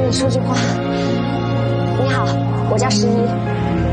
你说句话。你好，我叫11。